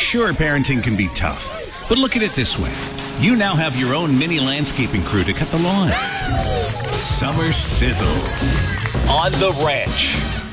Sure, parenting can be tough, but look at it this way. You now have your own mini landscaping crew to cut the lawn. Summer Sizzles on The Ranch.